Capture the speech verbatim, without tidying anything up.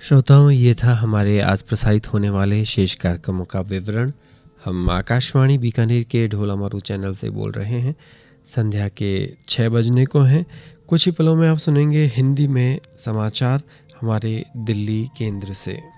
श्रोताओं, ये था हमारे आज प्रसारित होने वाले शेष कार्यक्रमों का विवरण। हम आकाशवाणी बीकानेर के ढोलामारू चैनल से बोल रहे हैं। संध्या के छः बजने को हैं। कुछ ही पलों में आप सुनेंगे हिंदी में समाचार हमारे दिल्ली केंद्र से।